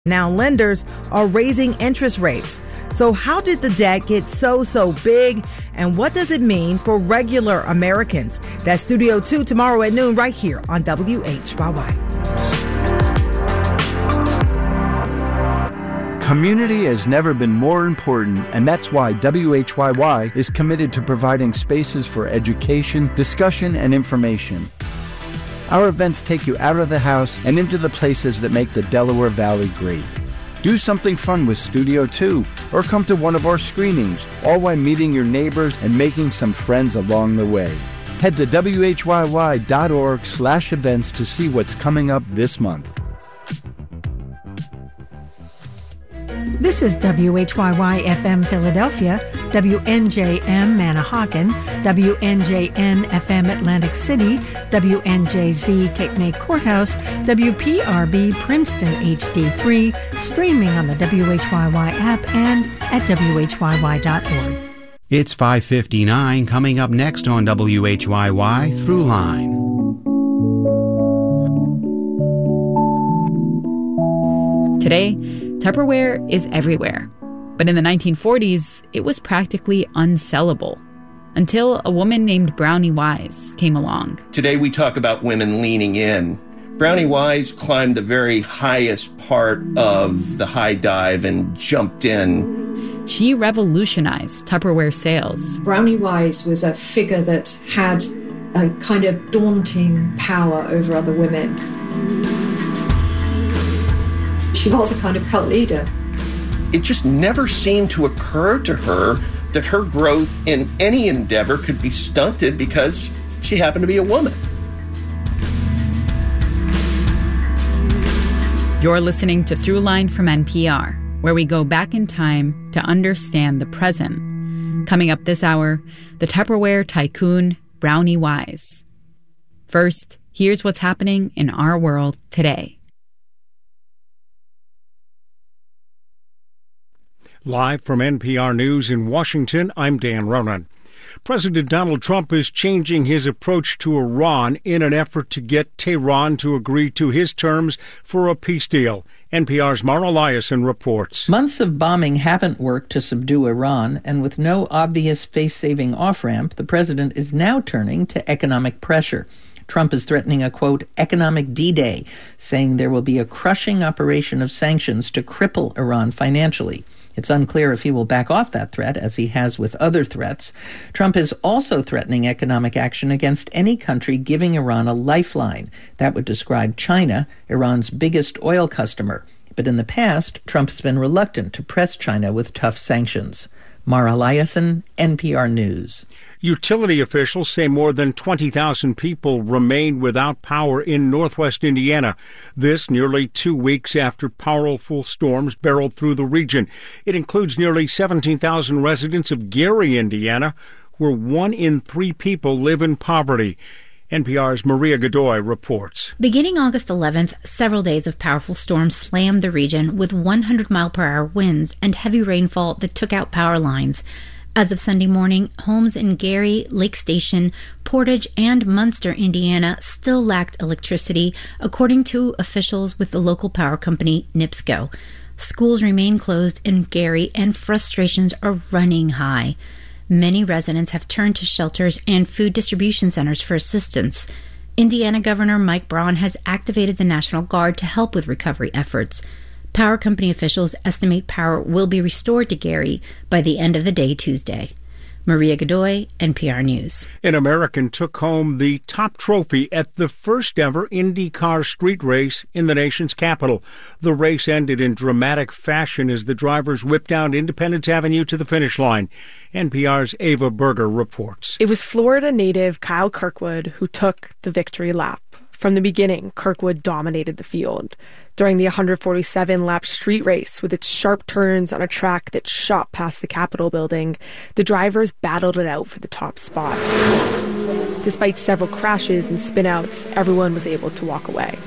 Now lenders are raising interest rates. So how did the debt get so big? And what does it mean for regular Americans? That's Studio 2 tomorrow at noon right here on WHYY. Community has never been more important, and that's why WHYY is committed to providing spaces for education, discussion, and information. Our events take you out of the house and into the places that make the Delaware Valley great. Do something fun with Studio 2, or come to one of our screenings, all while meeting your neighbors and making some friends along the way. Head to whyy.org/events to see what's coming up this month. This is WHYY-FM Philadelphia, WNJM Manahawkin, WNJN-FM Atlantic City, WNJZ Cape May Courthouse, WPRB Princeton HD3, streaming on the WHYY app and at WHYY.org. It's 5:59, coming up next on WHYY Throughline. Today, Tupperware is everywhere. But in the 1940s, it was practically unsellable until a woman named Brownie Wise came along. Today we talk about women leaning in. Brownie Wise climbed the very highest part of the high dive and jumped in. She revolutionized Tupperware sales. Brownie Wise was a figure that had a kind of daunting power over other women. She was a kind of cult leader. It just never seemed to occur to her that her growth in any endeavor could be stunted because she happened to be a woman. You're listening to Throughline from NPR, where we go back in time to understand the present. Coming up this hour, the Tupperware tycoon Brownie Wise. First, here's what's happening in our world today. Live from NPR News in Washington, I'm Dan Ronan. President Donald Trump is changing his approach to Iran in an effort to get Tehran to agree to his terms for a peace deal. NPR's Mara Liasson reports. Months of bombing haven't worked to subdue Iran, and with no obvious face-saving off-ramp, the president is now turning to economic pressure. Trump is threatening a, quote, economic D-Day, saying there will be a crushing operation of sanctions to cripple Iran financially. It's unclear if he will back off that threat, as he has with other threats. Trump is also threatening economic action against any country giving Iran a lifeline. That would describe China, Iran's biggest oil customer. But in the past, Trump has been reluctant to press China with tough sanctions. Mara Liasson, NPR News. Utility officials say more than 20,000 people remain without power in northwest Indiana. This nearly 2 weeks after powerful storms barreled through the region. It includes nearly 17,000 residents of Gary, Indiana, where 1 in 3 people live in poverty. NPR's Maria Godoy reports. Beginning August 11th, several days of powerful storms slammed the region with 100-mile-per-hour winds and heavy rainfall that took out power lines. As of Sunday morning, homes in Gary, Lake Station, Portage, and Munster, Indiana, still lacked electricity, according to officials with the local power company, NIPSCO. Schools remain closed in Gary, and frustrations are running high. Many residents have turned to shelters and food distribution centers for assistance. Indiana Governor Mike Braun has activated the National Guard to help with recovery efforts. Power company officials estimate power will be restored to Gary by the end of the day Tuesday. Maria Godoy, NPR News. An American took home the top trophy at the first ever IndyCar street race in the nation's capital. The race ended in dramatic fashion as the drivers whipped down Independence Avenue to the finish line. NPR's Ava Berger reports. It was Florida native Kyle Kirkwood who took the victory lap. From the beginning, Kirkwood dominated the field. During the 147-lap street race with its sharp turns on a track that shot past the Capitol building, the drivers battled it out for the top spot. Despite several crashes and spinouts, everyone was able to walk away.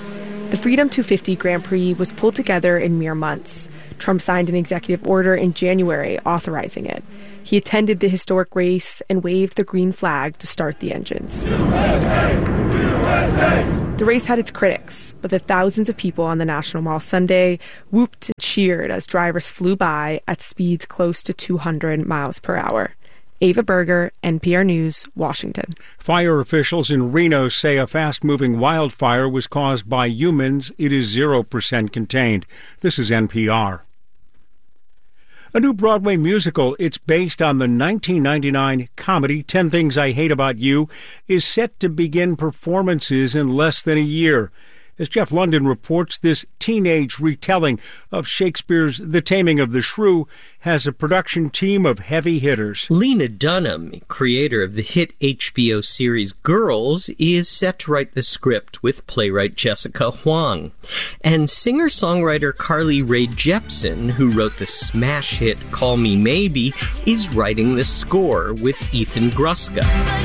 The Freedom 250 Grand Prix was pulled together in mere months. Trump signed an executive order in January authorizing it. He attended the historic race and waved the green flag to start the engines. USA! USA! The race had its critics, but the thousands of people on the National Mall Sunday whooped and cheered as drivers flew by at speeds close to 200 miles per hour. Ava Berger, NPR News, Washington. Fire officials in Reno say a fast-moving wildfire was caused by humans. It is 0% contained. This is NPR. A new Broadway musical, it's based on the 1999 comedy 10 Things I Hate About You, is set to begin performances in less than a year. As Jeff London reports, this teenage retelling of Shakespeare's The Taming of the Shrew has a production team of heavy hitters. Lena Dunham, creator of the hit HBO series Girls, is set to write the script with playwright Jessica Huang. And singer-songwriter Carly Rae Jepsen, who wrote the smash hit Call Me Maybe, is writing the score with Ethan Gruska.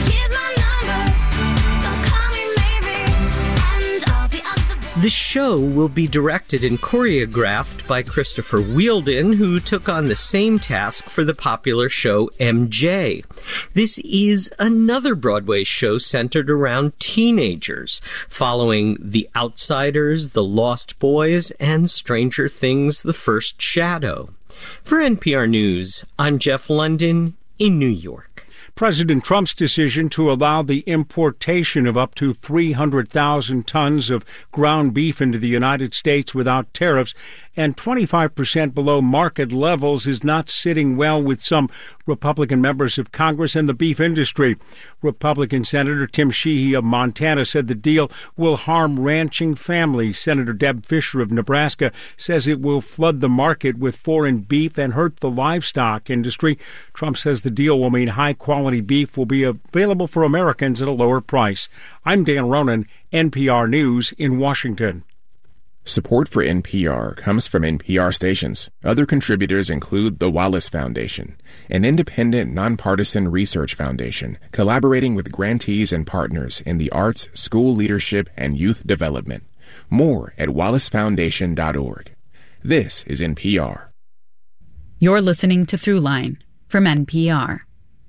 The show will be directed and choreographed by Christopher Wheeldon, who took on the same task for the popular show MJ. This is another Broadway show centered around teenagers, following The Outsiders, The Lost Boys, and Stranger Things: The First Shadow. For NPR News, I'm Jeff London in New York. President Trump's decision to allow the importation of up to 300,000 tons of ground beef into the United States without tariffs and 25% below market levels is not sitting well with some Republican members of Congress and the beef industry. Republican Senator Tim Sheehy of Montana said the deal will harm ranching families. Senator Deb Fischer of Nebraska says it will flood the market with foreign beef and hurt the livestock industry. Trump says the deal will mean high-quality beef will be available for Americans at a lower price. I'm Dan Ronan, NPR News in Washington. Support for NPR comes from NPR stations. Other contributors include the Wallace Foundation, an independent, nonpartisan research foundation collaborating with grantees and partners in the arts, school leadership, and youth development. More at wallacefoundation.org. This is NPR. You're listening to Throughline from NPR.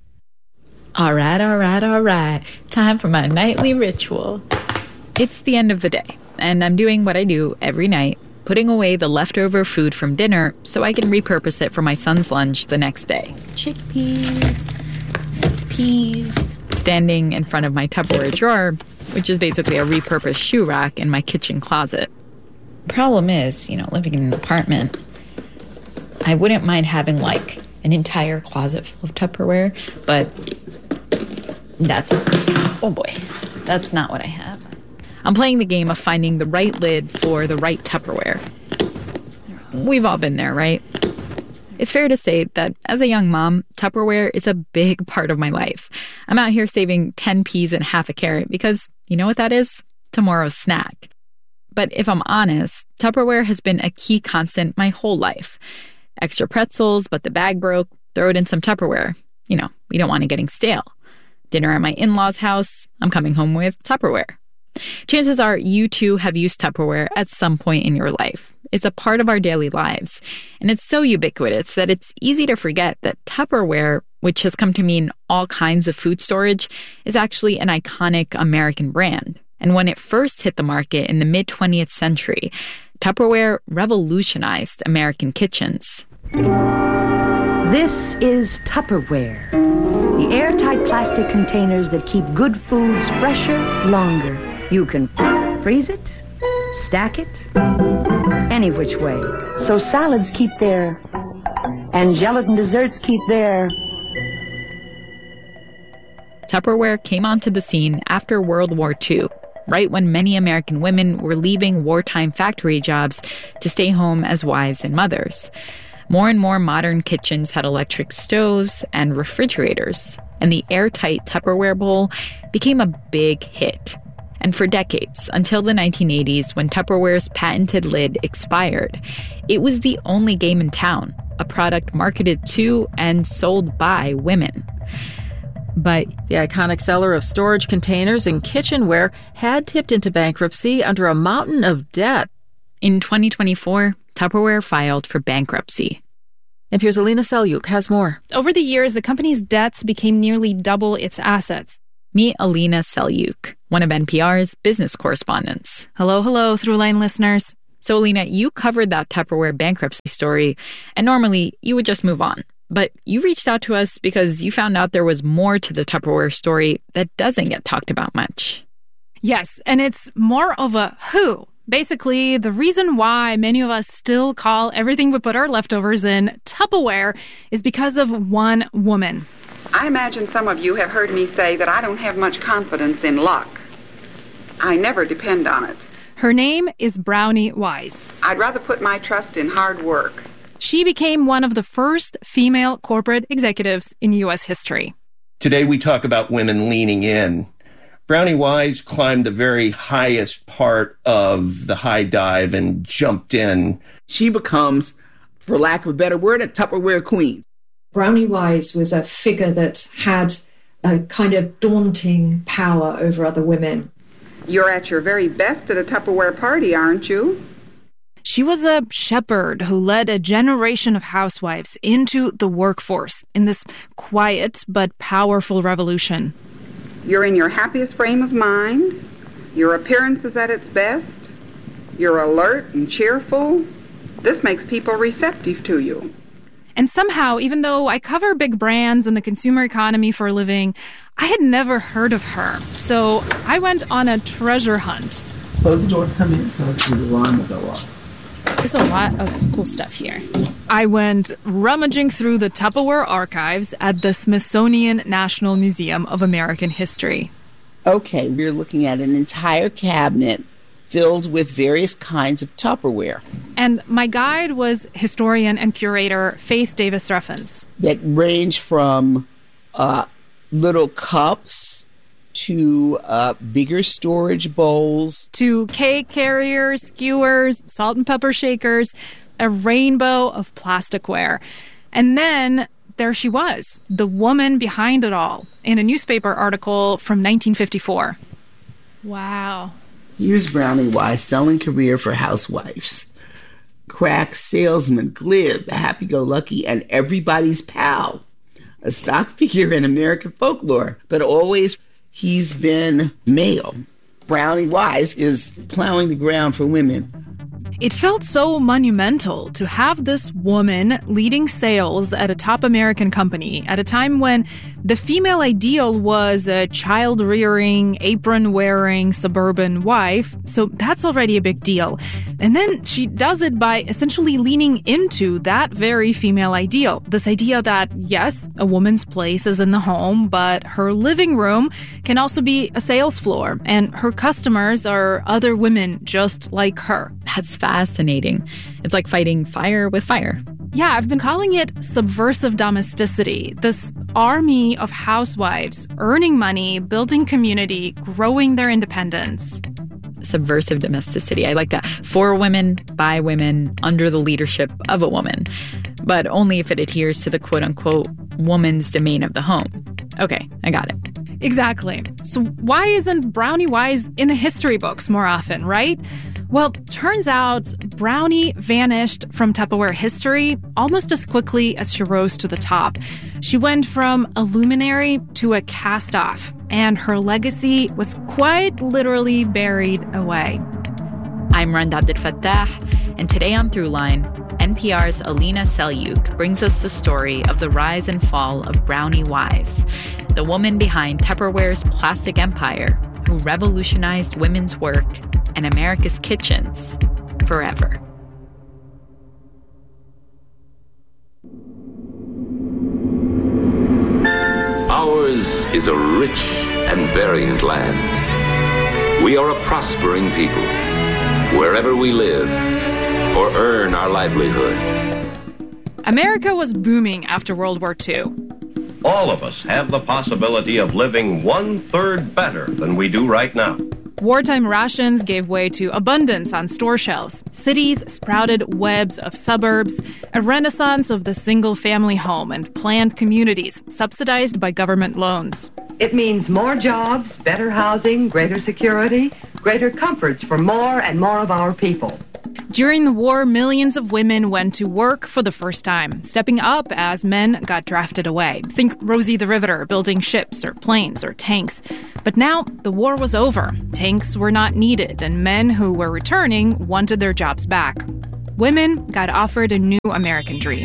All right. Time for my nightly ritual. It's the end of the day, and I'm doing what I do every night, putting away the leftover food from dinner so I can repurpose it for my son's lunch the next day. Chickpeas, peas. Standing in front of my Tupperware drawer, which is basically a repurposed shoe rack in my kitchen closet. Problem is, living in an apartment, I wouldn't mind having, an entire closet full of Tupperware, but that's not what I have. I'm playing the game of finding the right lid for the right Tupperware. We've all been there, right? It's fair to say that as a young mom, Tupperware is a big part of my life. I'm out here saving 10 peas and half a carrot because you know what that is? Tomorrow's snack. But if I'm honest, Tupperware has been a key constant my whole life. Extra pretzels, but the bag broke, throw it in some Tupperware. We don't want it getting stale. Dinner at my in-laws' house, I'm coming home with Tupperware. Chances are you too have used Tupperware at some point in your life. It's a part of our daily lives, and it's so ubiquitous that it's easy to forget that Tupperware, which has come to mean all kinds of food storage, is actually an iconic American brand. And when it first hit the market in the mid-20th century, Tupperware revolutionized American kitchens. This is Tupperware, the airtight plastic containers that keep good foods fresher, longer. You can freeze it, stack it, any which way. So salads keep their, and gelatin desserts keep their. Tupperware came onto the scene after World War II, right when many American women were leaving wartime factory jobs to stay home as wives and mothers. More and more modern kitchens had electric stoves and refrigerators, and the airtight Tupperware bowl became a big hit. And for decades, until the 1980s, when Tupperware's patented lid expired, it was the only game in town, a product marketed to and sold by women. But the iconic seller of storage containers and kitchenware had tipped into bankruptcy under a mountain of debt. In 2024, Tupperware filed for bankruptcy. NPR's Alina Selyuk has more. Over the years, the company's debts became nearly double its assets. Meet Alina Selyuk, one of NPR's business correspondents. Hello, Throughline listeners. So, Alina, you covered that Tupperware bankruptcy story, and normally you would just move on. But you reached out to us because you found out there was more to the Tupperware story that doesn't get talked about much. Yes, and it's more of a who. Basically, the reason why many of us still call everything we put our leftovers in Tupperware is because of one woman. I imagine some of you have heard me say that I don't have much confidence in luck. I never depend on it. Her name is Brownie Wise. I'd rather put my trust in hard work. She became one of the first female corporate executives in U.S. history. Today we talk about women leaning in. Brownie Wise climbed the very highest part of the high dive and jumped in. She becomes, for lack of a better word, a Tupperware queen. Brownie Wise was a figure that had a kind of daunting power over other women. You're at your very best at a Tupperware party, aren't you? She was a shepherd who led a generation of housewives into the workforce in this quiet but powerful revolution. You're in your happiest frame of mind. Your appearance is at its best. You're alert and cheerful. This makes people receptive to you. And somehow, even though I cover big brands and the consumer economy for a living, I had never heard of her. So I went on a treasure hunt. Close the door, come in, because the alarm will go off. There's a lot of cool stuff here. I went rummaging through the Tupperware archives at the Smithsonian National Museum of American History. Okay, we're looking at an entire cabinet filled with various kinds of Tupperware. And my guide was historian and curator Faith Davis Ruffins. That range from little cups to bigger storage bowls, to cake carriers, skewers, salt and pepper shakers, a rainbow of plasticware. And then there she was, the woman behind it all, in a newspaper article from 1954. Wow. Here's Brownie Wise, selling career for housewives. Crack salesman, glib, the happy-go-lucky, and everybody's pal. A stock figure in American folklore, but always he's been male. Brownie Wise is plowing the ground for women. It felt so monumental to have this woman leading sales at a top American company at a time when the female ideal was a child-rearing, apron-wearing suburban wife, so that's already a big deal. And then she does it by essentially leaning into that very female ideal. This idea that, yes, a woman's place is in the home, but her living room can also be a sales floor, and her customers are other women just like her. That's fascinating. It's like fighting fire with fire. Yeah, I've been calling it subversive domesticity. This army of housewives earning money, building community, growing their independence. Subversive domesticity. I like that. For women, by women, under the leadership of a woman. But only if it adheres to the quote-unquote woman's domain of the home. Okay, I got it. Exactly. So why isn't Brownie Wise in the history books more often, right? Well, turns out Brownie vanished from Tupperware history almost as quickly as she rose to the top. She went from a luminary to a cast-off, and her legacy was quite literally buried away. I'm Rand Abdelfattah, and today on Throughline, NPR's Alina Selyuk brings us the story of the rise and fall of Brownie Wise, the woman behind Tupperware's plastic empire who revolutionized women's work and America's kitchens forever. Ours is a rich and variant land. We are a prospering people, wherever we live or earn our livelihood. America was booming after World War II. All of us have the possibility of living 1/3 better than we do right now. Wartime rations gave way to abundance on store shelves. Cities sprouted webs of suburbs, a renaissance of the single-family home and planned communities subsidized by government loans. It means more jobs, better housing, greater security, greater comforts for more and more of our people. During the war, millions of women went to work for the first time, stepping up as men got drafted away. Think Rosie the Riveter building ships or planes or tanks. But now the war was over. Tanks were not needed, and men who were returning wanted their jobs back. Women got offered a new American dream.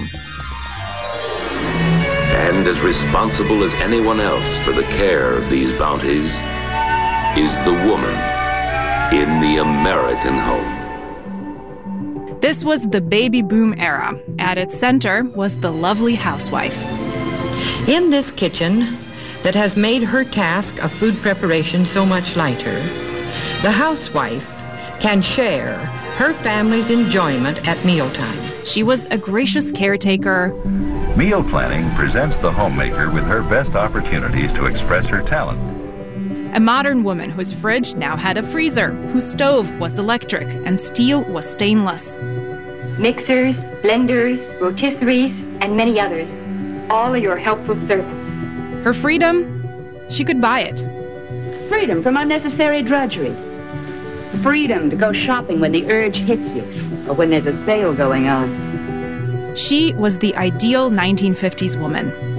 And as responsible as anyone else for the care of these bounties is the woman in the American home. This was the baby boom era. At its center was the lovely housewife. In this kitchen that has made her task of food preparation so much lighter, the housewife can share her family's enjoyment at mealtime. She was a gracious caretaker. Meal planning presents the homemaker with her best opportunities to express her talent. A modern woman whose fridge now had a freezer, whose stove was electric and steel was stainless. Mixers, blenders, rotisseries, and many others, all are your helpful servants. Her freedom, she could buy it. Freedom from unnecessary drudgery. Freedom to go shopping when the urge hits you, or when there's a sale going on. She was the ideal 1950s woman.